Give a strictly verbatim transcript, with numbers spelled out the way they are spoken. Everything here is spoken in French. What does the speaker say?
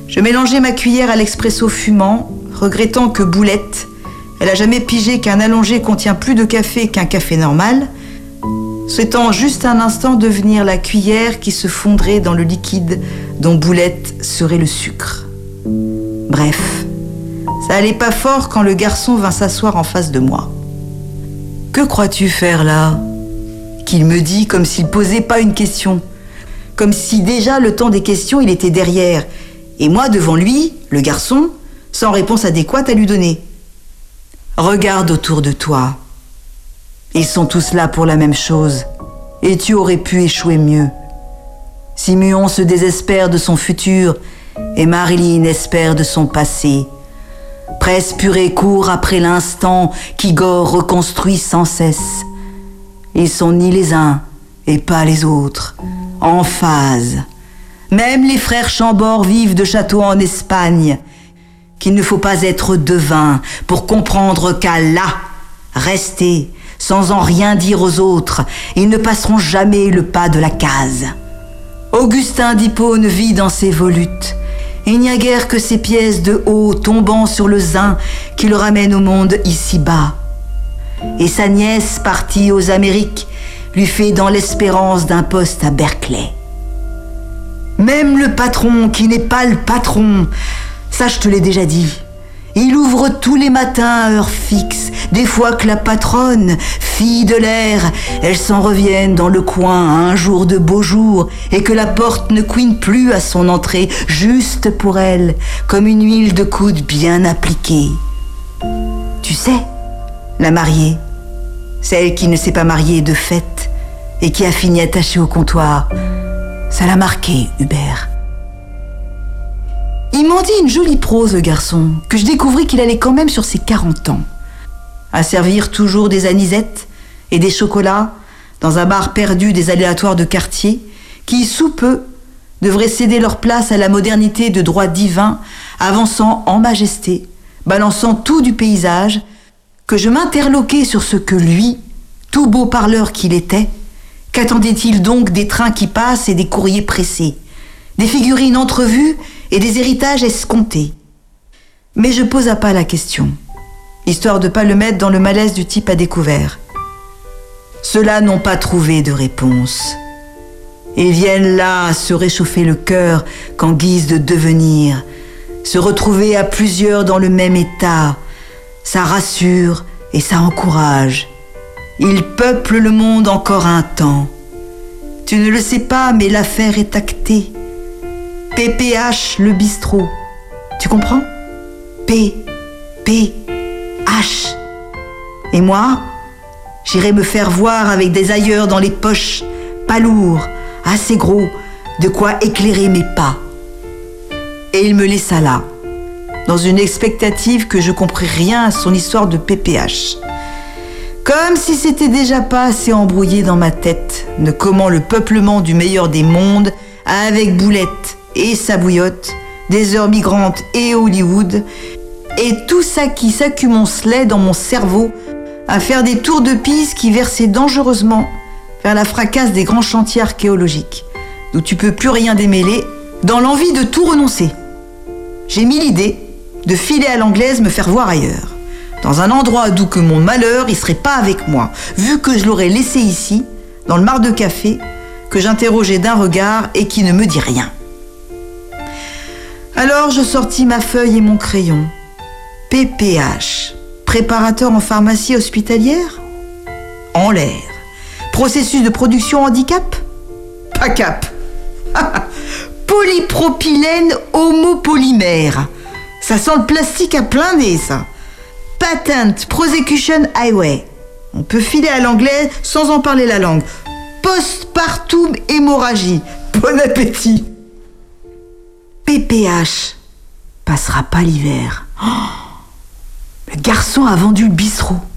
Je mélangeais ma cuillère à l'expresso fumant, regrettant que Boulette, elle a jamais pigé qu'un allongé contient plus de café qu'un café normal, souhaitant juste un instant devenir la cuillère qui se fondrait dans le liquide dont Boulette serait le sucre. Bref, ça allait pas fort quand le garçon vint s'asseoir en face de moi. « Que crois-tu faire là ?» qu'il me dit comme s'il posait pas une question, comme si déjà le temps des questions il était derrière, et moi devant lui, le garçon, sans réponse adéquate à lui donner. « Regarde autour de toi. Ils sont tous là pour la même chose, et tu aurais pu échouer mieux. Simeon se désespère de son futur, et Marilyn espère de son passé. Presse purée court après l'instant qu'Igor reconstruit sans cesse. Ils sont ni les uns et pas les autres, en phase. Même les frères Chambord vivent de château en Espagne, qu'il ne faut pas être devin pour comprendre qu'à là, rester, sans en rien dire aux autres, ils ne passeront jamais le pas de la case. Augustin d'Hippone vit dans ses volutes. Il n'y a guère que ces pièces de haut tombant sur le zin qui le ramènent au monde ici-bas. Et sa nièce, partie aux Amériques, lui fait dans l'espérance d'un poste à Berkeley. Même le patron, qui n'est pas le patron, ça je te l'ai déjà dit, il ouvre tous les matins à heure fixe, des fois que la patronne, fille de l'air, elle s'en revienne dans le coin un jour de beau jour et que la porte ne couine plus à son entrée, juste pour elle, comme une huile de coude bien appliquée. Tu sais, la mariée, celle qui ne s'est pas mariée de fait et qui a fini attachée au comptoir, ça l'a marqué, Hubert. Il m'en dit une jolie prose, le garçon, que je découvris qu'il allait quand même sur ses quarante ans. À servir toujours des anisettes et des chocolats dans un bar perdu des aléatoires de quartier qui, sous peu, devraient céder leur place à la modernité de droit divin, avançant en majesté, balançant tout du paysage, que je m'interloquais sur ce que lui, tout beau parleur qu'il était, qu'attendait-il donc des trains qui passent et des courriers pressés, des figurines entrevues et des héritages escomptés. Mais je posa pas la question, histoire de pas le mettre dans le malaise du type à découvert. Ceux-là n'ont pas trouvé de réponse. Ils viennent là se réchauffer le cœur qu'en guise de devenir, se retrouver à plusieurs dans le même état. Ça rassure et ça encourage. Ils peuplent le monde encore un temps. Tu ne le sais pas, mais l'affaire est actée. P P H le bistrot. Tu comprends ? P, P, H. Et moi, j'irai me faire voir avec des ailleurs dans les poches, pas lourds, assez gros, de quoi éclairer mes pas. Et il me laissa là, dans une expectative que je compris rien à son histoire de P P H. Comme si c'était déjà pas assez embrouillé dans ma tête de comment le peuplement du meilleur des mondes, avec Boulette et sa bouillotte, des heures migrantes et Hollywood, et tout ça qui s'accumulait dans mon cerveau à faire des tours de piste qui versaient dangereusement vers la fracasse des grands chantiers archéologiques, d'où tu peux plus rien démêler, dans l'envie de tout renoncer. J'ai mis l'idée de filer à l'anglaise me faire voir ailleurs, dans un endroit d'où que mon malheur il serait pas avec moi, vu que je l'aurais laissé ici, dans le mar de café, que j'interrogeais d'un regard et qui ne me dit rien. Alors je sortis ma feuille et mon crayon. P P H, préparateur en pharmacie hospitalière ? En l'air. Processus de production handicap ? Pas cap. Polypropylène homopolymère. Ça sent le plastique à plein nez, ça. Patent Prosecution Highway. On peut filer à l'anglais sans en parler la langue. Postpartum hémorragie. Bon appétit. P P H passera pas l'hiver. Oh, le garçon a vendu le bistrot.